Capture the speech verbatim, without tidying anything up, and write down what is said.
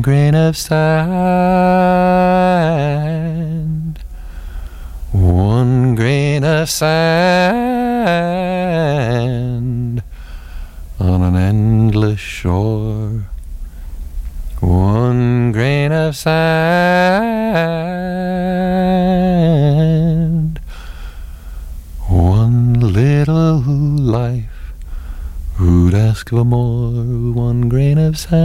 grain of sand, one grain of sand on an endless shore, one grain of sand, one little life. Who'd ask for more? One grain of sand.